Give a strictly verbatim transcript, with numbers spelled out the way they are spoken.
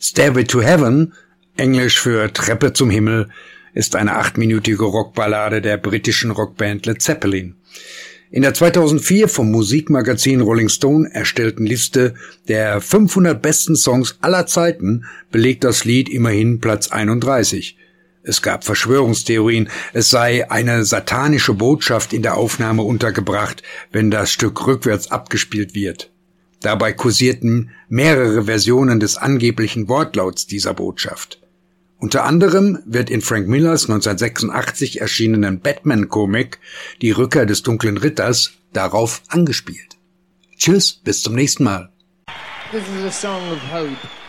Stairway to Heaven, Englisch für Treppe zum Himmel, ist eine achtminütige Rockballade der britischen Rockband Led Zeppelin. In der zweitausendvier vom Musikmagazin Rolling Stone erstellten Liste der fünfhundert besten Songs aller Zeiten belegt das Lied immerhin Platz einunddreißig. Es gab Verschwörungstheorien, es sei eine satanische Botschaft in der Aufnahme untergebracht, wenn das Stück rückwärts abgespielt wird. Dabei kursierten mehrere Versionen des angeblichen Wortlauts dieser Botschaft. Unter anderem wird in Frank Millers neunzehnhundertsechsundachtzig erschienenen Batman-Comic Die Rückkehr des dunklen Ritters darauf angespielt. Tschüss, bis zum nächsten Mal. This is a song of hope.